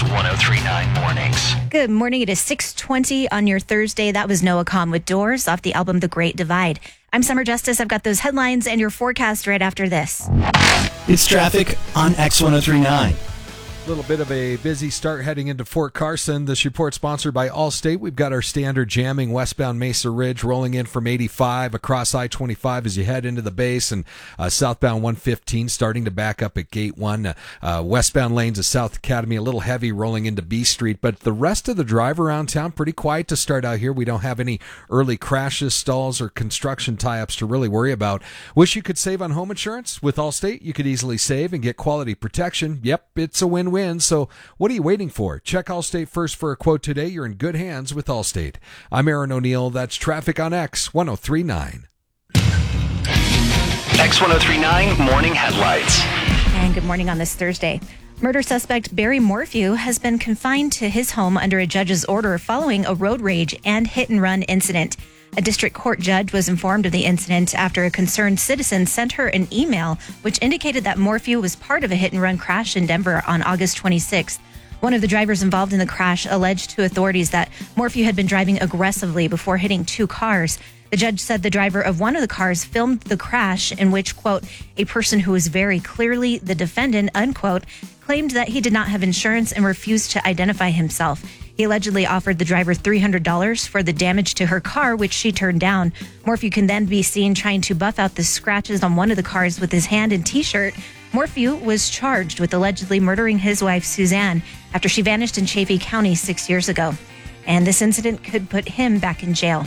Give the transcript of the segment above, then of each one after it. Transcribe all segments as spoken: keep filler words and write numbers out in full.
X ten thirty-nine Mornings. Good morning. It is six twenty on your Thursday. That was Noah Kahan with Doors off the album The Great Divide. I'm Summer Justice. I've got those headlines and your forecast right after this. It's traffic on X ten thirty-nine. A little bit of a busy start heading into Fort Carson. This report sponsored by Allstate. We've got our standard jamming westbound Mesa Ridge rolling in from eighty-five across I twenty-five as you head into the base, and uh, southbound one fifteen starting to back up at Gate one. Uh, uh, westbound lanes of South Academy a little heavy rolling into B Street, but the rest of the drive around town pretty quiet to start out here. We don't have any early crashes, stalls, or construction tie-ups to really worry about. Wish you could save on home insurance? With Allstate, you could easily save and get quality protection. Yep, it's a win-win. So what are you waiting for? Check Allstate first for a quote today. You're in good hands with Allstate. I'm Aaron O'Neill. That's traffic on X ten thirty-nine. X ten thirty-nine Morning Headlights. And good morning on this Thursday. Murder suspect Barry Morphew has been confined to his home under a judge's order following a road rage and hit-and-run incident. A district court judge was informed of the incident after a concerned citizen sent her an email which indicated that Morphew was part of a hit-and-run crash in Denver on August twenty-sixth. One of the drivers involved in the crash alleged to authorities that Morphew had been driving aggressively before hitting two cars. The judge said the driver of one of the cars filmed the crash in which, quote, a person who was very clearly the defendant, unquote, claimed that he did not have insurance and refused to identify himself. He allegedly offered the driver three hundred dollars for the damage to her car, which she turned down. Morphew can then be seen trying to buff out the scratches on one of the cars with his hand and T-shirt. Morphew was charged with allegedly murdering his wife, Suzanne, after she vanished in Chaffee County six years ago. And this incident could put him back in jail.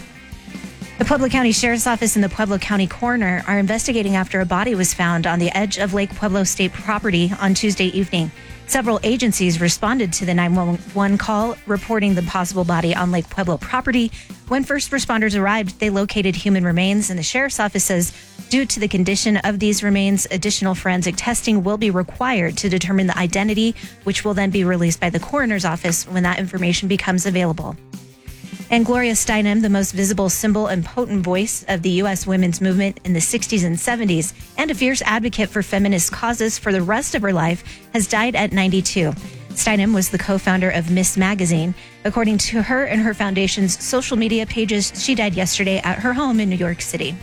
The Pueblo County Sheriff's Office and the Pueblo County Coroner are investigating after a body was found on the edge of Lake Pueblo State property on Tuesday evening. Several agencies responded to the nine one one call reporting the possible body on Lake Pueblo property. When first responders arrived, they located human remains, and the Sheriff's Office says due to the condition of these remains, additional forensic testing will be required to determine the identity, which will then be released by the coroner's office when that information becomes available. And Gloria Steinem, the most visible symbol and potent voice of the U S women's movement in the sixties and seventies, and a fierce advocate for feminist causes for the rest of her life, has died at ninety-two. Steinem was the co-founder of Miss Magazine. According to her and her foundation's social media pages, she died yesterday at her home in New York City.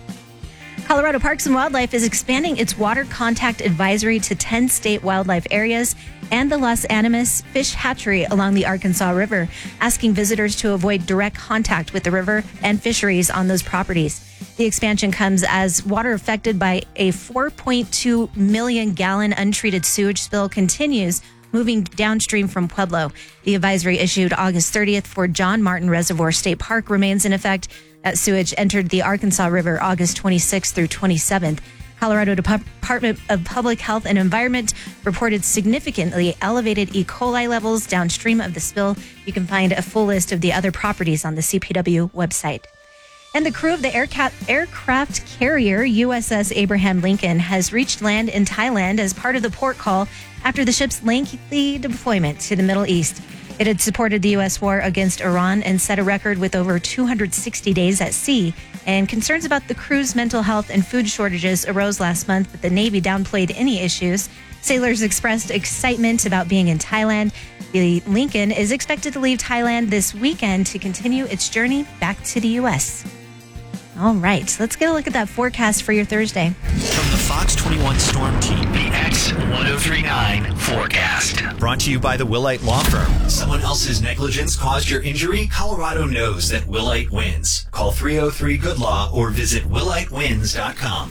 Colorado Parks and Wildlife is expanding its water contact advisory to ten state wildlife areas and the Los Animas Fish Hatchery along the Arkansas River, asking visitors to avoid direct contact with the river and fisheries on those properties. The expansion comes as water affected by a four point two million gallon untreated sewage spill continues moving downstream from Pueblo. The advisory issued August thirtieth for John Martin Reservoir State Park remains in effect. That sewage entered the Arkansas River August twenty-sixth through twenty-seventh. Colorado Department of Public Health and Environment reported significantly elevated E. coli levels downstream of the spill. You can find a full list of the other properties on the C P W website. And the crew of the aircraft, aircraft carrier U S S Abraham Lincoln has reached land in Thailand as part of the port call after the ship's lengthy deployment to the Middle East. It had supported the U S war against Iran and set a record with over two hundred sixty days at sea. And concerns about the crew's mental health and food shortages arose last month, but the Navy downplayed any issues. Sailors expressed excitement about being in Thailand. The Lincoln is expected to leave Thailand this weekend to continue its journey back to the U S. All right, let's get a look at that forecast for your Thursday. From the Fox twenty-one Storm Team, the X ten thirty-nine Forecast. Brought to you by the Willite Law Firm. Someone else's negligence caused your injury? Colorado knows that Willite wins. Call three oh three good law or visit willite wins dot com.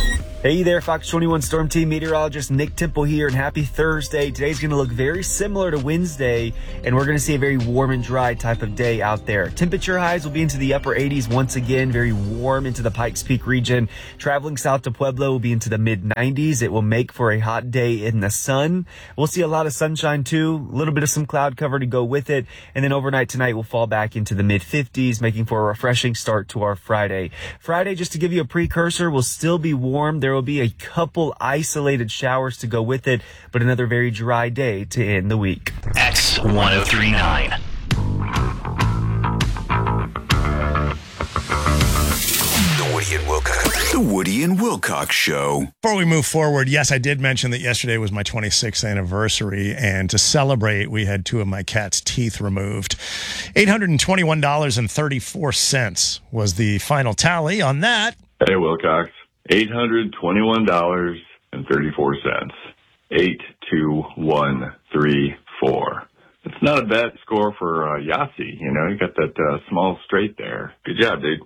Hey there, Fox twenty-one Storm Team meteorologist Nick Temple here, and happy Thursday. Today's going to look very similar to Wednesday, and we're going to see a very warm and dry type of day out there. Temperature highs will be into the upper eighties once again, very warm into the Pikes Peak region. Traveling south to Pueblo will be into the mid nineties. It will make for a hot day in the sun. We'll see a lot of sunshine too, a little bit of some cloud cover to go with it, and then overnight tonight we'll fall back into the mid fifties, making for a refreshing start to our Friday. Friday, just to give you a precursor, will still be warm. There will be a couple isolated showers to go with it, but another very dry day to end the week. X ten thirty-nine. The Woody and Will Wilcox. The Woody and Wilcox Show. Before we move forward, yes, I did mention that yesterday was my twenty-sixth anniversary, and to celebrate, we had two of my cat's teeth removed. eight hundred twenty-one dollars and thirty-four cents was the final tally on that. Hey, Wilcox. eight hundred twenty-one dollars and thirty-four cents. eight two one three four. It's not a bad score for uh, Yahtzee. You know, you got that uh, small straight there. Good job, dude.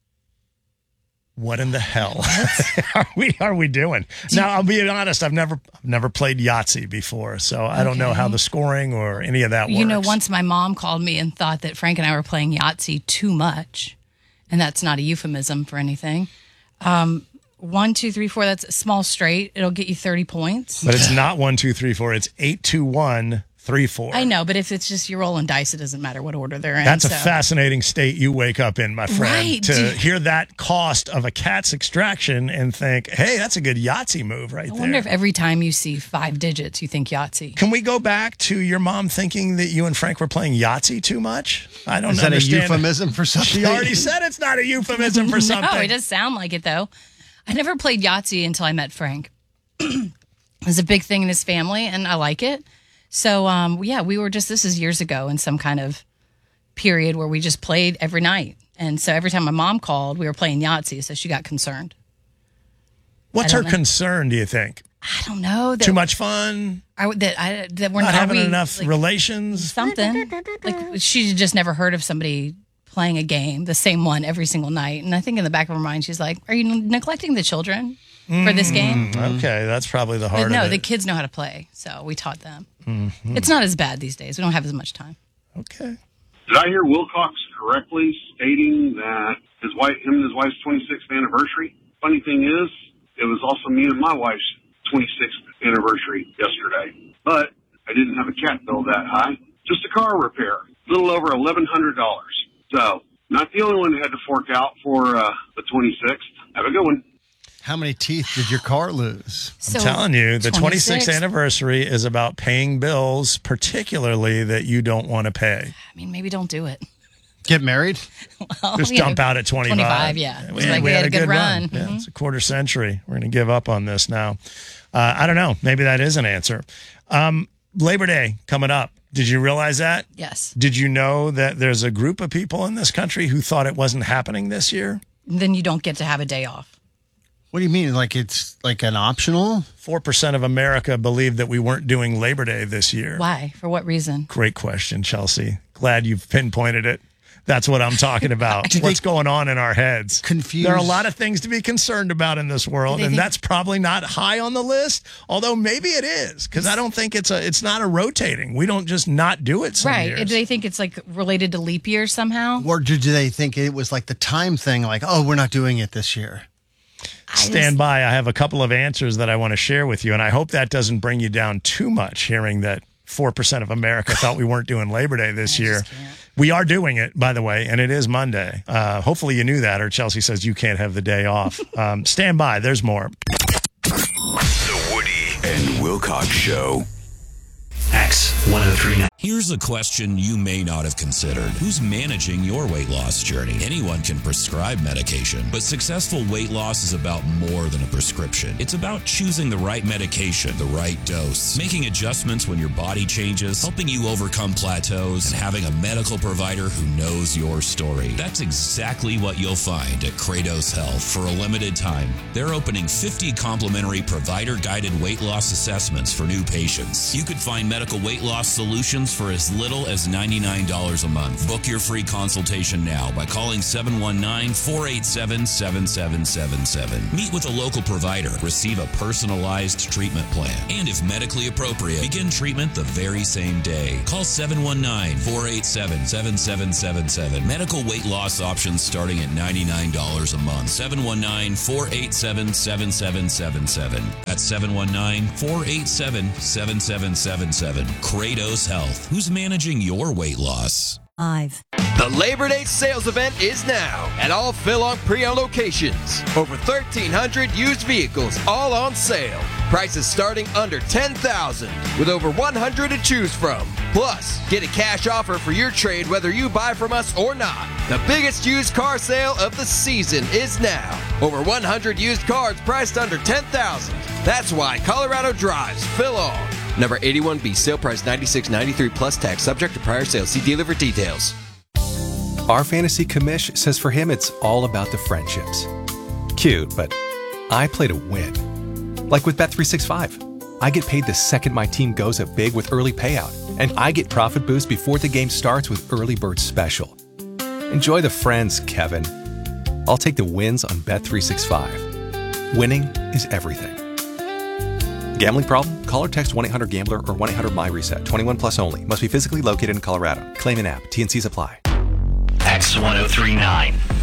What in the hell are we are we doing? Now, I'll be honest, I've never I've never played Yahtzee before, so I don't know how the scoring or any of that works. You know, once my mom called me and thought that Frank and I were playing Yahtzee too much, and that's not a euphemism for anything. Um, one, two, three, four, that's a small straight. It'll get you thirty points. But it's not one, two, three, four. It's eight, two, one, three, four. I know, but if it's just you're rolling dice, it doesn't matter what order they're in. That's a so. fascinating state you wake up in, my friend, Right. to Do- hear that cost of a cat's extraction and think, hey, that's a good Yahtzee move right I there. wonder if every time you see five digits, you think Yahtzee. Can we go back to your mom thinking that you and Frank were playing Yahtzee too much? I don't Is that a understand. euphemism for something? She already said it's not a euphemism for something. No, it does sound like it, though. I never played Yahtzee until I met Frank. It was a big thing in his family, and I like it. So, um, yeah, we were just, this is years ago in some kind of period where we just played every night. And so every time my mom called, we were playing Yahtzee, so she got concerned. What's I her don't know. concern, do you think? I don't know. That, Too much fun? I, that, I, that we're Not are having we, enough like, relations? something. Like, she just never heard of somebody playing a game, the same one every single night. And I think in the back of her mind, she's like, are you neglecting the children for this game? Mm, okay, that's probably the heart But no, of it. the kids know how to play, so we taught them. Mhm. It's not as bad these days. We don't have as much time. Okay. Did I hear Wilcox correctly stating that his wife, him and his wife's twenty-sixth anniversary? Funny thing is, it was also me and my wife's twenty-sixth anniversary yesterday. But I didn't have a cat bill that high. Just a car repair. A little over eleven hundred dollars. So, not the only one who had to fork out for uh, the twenty-sixth. Have a good one. How many teeth did your car lose? I'm telling you, the twenty-sixth anniversary is about paying bills, particularly that you don't want to pay. I mean, maybe don't do it. Get married? Well, Just yeah, dump out at twenty-five. twenty-five, yeah. We, It's like we had a good run. Yeah, Mhm. it's a quarter century. We're going to give up on this now. Uh, I don't know. Maybe that is an answer. Um, Labor Day coming up. Did you realize that? Yes. Did you know that there's a group of people in this country who thought it wasn't happening this year? Then you don't get to have a day off. What do you mean? Like it's like an optional? four percent of America believed that we weren't doing Labor Day this year. Why? For what reason? Great question, Chelsea. Glad you've pinpointed it. That's what I'm talking about. What's going on in our heads? Confused. There are a lot of things to be concerned about in this world, They and think- that's probably not high on the list. Although maybe it is, because I don't think it's a. It's not a rotating. We don't just not do it. Some Right. years. Do they think it's like related to leap years somehow? Or do do they think it was like the time thing? Like, oh, we're not doing it this year. Stand by. I have a couple of answers that I want to share with you, and I hope that doesn't bring you down too much. Hearing that four percent of America thought we weren't doing Labor Day this year. We are doing it, by the way, and it is Monday. Uh, hopefully you knew that, or Chelsea says you can't have the day off. Um, stand by. There's more. The Woody and Wilcox Show. X one oh three nine. Here's a question you may not have considered. Who's managing your weight loss journey? Anyone can prescribe medication, but successful weight loss is about more than a prescription. It's about choosing the right medication, the right dose, making adjustments when your body changes, helping you overcome plateaus, and having a medical provider who knows your story. That's exactly what you'll find at Kratos Health. For a limited time, they're opening fifty complimentary provider-guided weight loss assessments for new patients. You could find medical weight loss solutions for as little as ninety-nine dollars a month. Book your free consultation now by calling seven one nine, four eight seven, seven seven seven seven. Meet with a local provider, receive a personalized treatment plan, and if medically appropriate, begin treatment the very same day. Call seven one nine, four eight seven, seven seven seven seven. Medical weight loss options starting at ninety-nine dollars a month. seven one nine, four eight seven, seven seven seven seven. That's seven one nine, four eight seven, seven seven seven seven. Kratos Health. Who's managing your weight loss? Five. The Labor Day sales event is now at all Philong pre-owned locations. Over thirteen hundred used vehicles all on sale. Prices starting under ten thousand dollars with over one hundred to choose from. Plus, get a cash offer for your trade whether you buy from us or not. The biggest used car sale of the season is now. Over one hundred used cars priced under ten thousand dollars. That's why Colorado drives fill on. Number eighty-one B, sale price ninety-six ninety-three plus tax, subject to prior sale. See dealer for details. Our fantasy commish says for him it's all about the friendships. Cute, but I play to win. Like with Bet three sixty-five. I get paid the second my team goes up big with early payout, and I get profit boost before the game starts with Early Bird Special. Enjoy the friends, Kevin. I'll take the wins on Bet three sixty-five. Winning is everything. Gambling problem? Call or text one eight hundred gambler or one eight hundred my reset. twenty-one plus only. Must be physically located in Colorado. Claim an app. T and Cs apply. X ten thirty-nine.